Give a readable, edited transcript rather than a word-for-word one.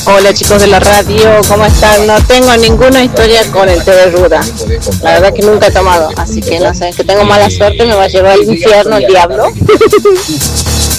Hola chicos de la radio, ¿cómo están? No tengo ninguna historia con el té de ruda. La verdad que nunca he tomado, así que no sé, que tengo mala suerte, me va a llevar al infierno el diablo.